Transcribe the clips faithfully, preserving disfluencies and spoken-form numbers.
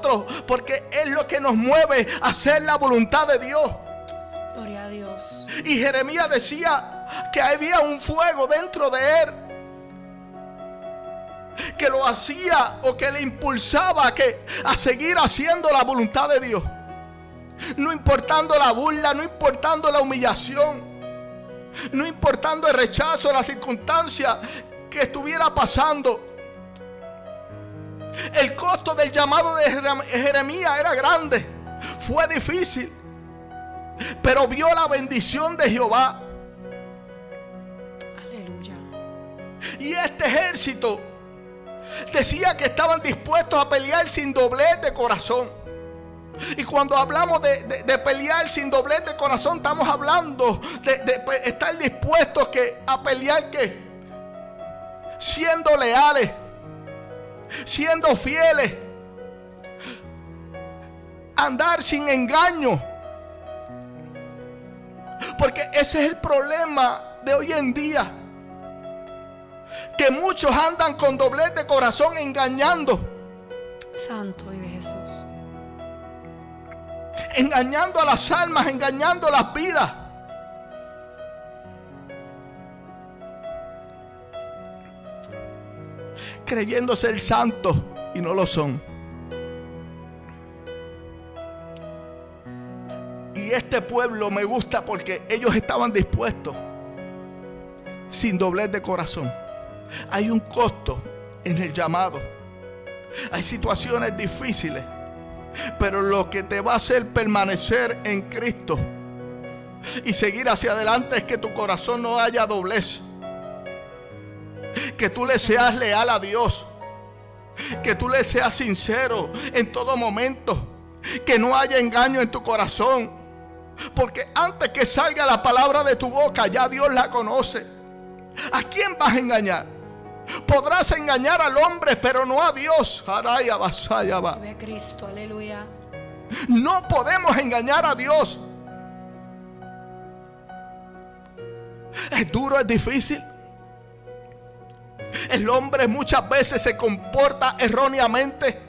nosotros, porque es lo que nos mueve a hacer la voluntad de Dios. Gloria a Dios. Y Jeremías decía que había un fuego dentro de él que lo hacía o que le impulsaba a, que, a seguir haciendo la voluntad de Dios. No importando la burla, no importando la humillación, no importando el rechazo, la circunstancia que estuviera pasando. El costo del llamado de Jeremías era grande, fue difícil, pero vio la bendición de Jehová. Aleluya. Y este ejército decía que estaban dispuestos a pelear sin doblez de corazón. Y cuando hablamos de, de, de pelear sin doblez de corazón, estamos hablando de, de estar dispuestos que, a pelear que siendo leales, siendo fieles, andar sin engaño. Porque ese es el problema de hoy en día, que muchos andan con doblez de corazón engañando. Santo vive Jesús. Engañando a las almas, engañando las vidas. Creyendo ser santos y no lo son. Y este pueblo me gusta porque ellos estaban dispuestos, sin doblez de corazón. Hay un costo en el llamado. Hay situaciones difíciles, pero lo que te va a hacer permanecer en Cristo y seguir hacia adelante es que tu corazón no haya doblez. Que tú le seas leal a Dios. Que tú le seas sincero en todo momento. Que no haya engaño en tu corazón. Porque antes que salga la palabra de tu boca, ya Dios la conoce. ¿A quién vas a engañar? Podrás engañar al hombre, pero no a Dios. Araya vasaya va. Vive Cristo, aleluya. No podemos engañar a Dios. Es duro, es difícil. El hombre muchas veces se comporta erróneamente.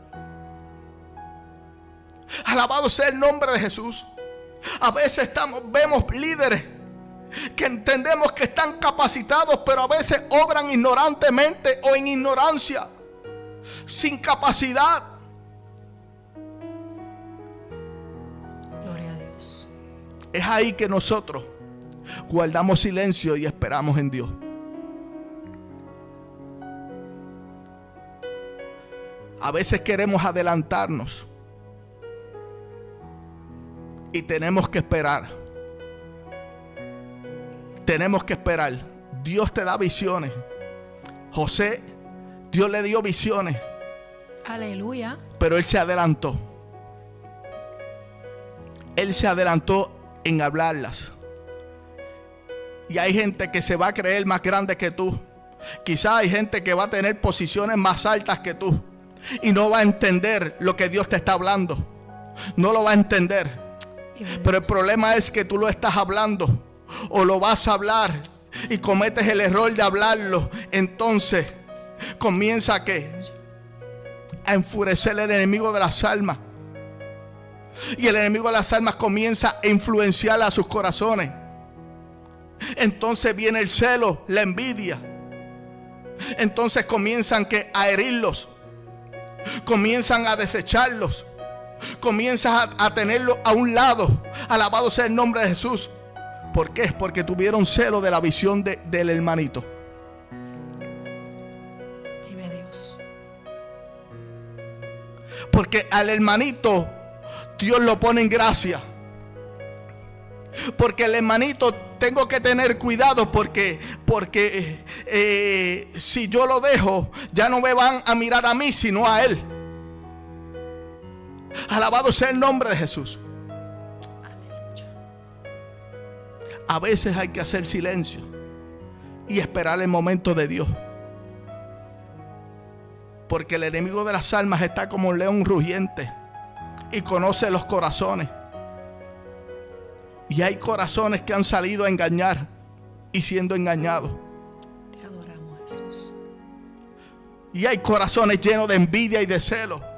Alabado sea el nombre de Jesús. A veces estamos, vemos líderes que entendemos que están capacitados, pero a veces obran ignorantemente o en ignorancia, sin capacidad. Gloria a Dios. Es ahí que nosotros guardamos silencio y esperamos en Dios. A veces queremos adelantarnos y tenemos que esperar. Tenemos que esperar. Dios te da visiones. José, Dios le dio visiones. Aleluya. Pero él se adelantó. Él se adelantó en hablarlas. Y hay gente que se va a creer más grande que tú. Quizás hay gente que va a tener posiciones más altas que tú y no va a entender lo que Dios te está hablando. No lo va a entender. Pero el problema es que tú lo estás hablando o lo vas a hablar y cometes el error de hablarlo. Entonces comienza a, ¿qué? a enfurecer el enemigo de las almas. Y el enemigo de las almas comienza a influenciar a sus corazones. Entonces viene el celo, la envidia. Entonces comienzan que a herirlos. Comienzan a desecharlos. Comienzas a, a tenerlos a un lado. Alabado sea el nombre de Jesús. ¿Por qué? Porque tuvieron celo de la visión de, del hermanito. Vive Dios. Porque al hermanito Dios lo pone en gracia. Porque el hermanito tengo que tener cuidado porque, porque eh, si yo lo dejo, ya no me van a mirar a mí, sino a él. Alabado sea el nombre de Jesús. Aleluya. A veces hay que hacer silencio y esperar el momento de Dios. Porque el enemigo de las almas está como un león rugiente y conoce los corazones. Y hay corazones que han salido a engañar y siendo engañados. Te adoramos, Jesús. Y hay corazones llenos de envidia y de celo.